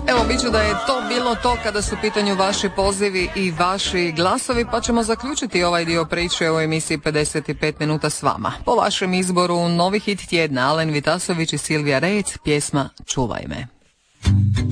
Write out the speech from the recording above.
Evo, bit ću da je to bilo to kada su u pitanju vaši pozivi i vaši glasovi, pa ćemo zaključiti ovaj dio priče u emisiji 55 minuta s vama. Po vašem izboru novi hit tjedna, Alen Vitasović i Silvija Rejec, pjesma Čuvaj me.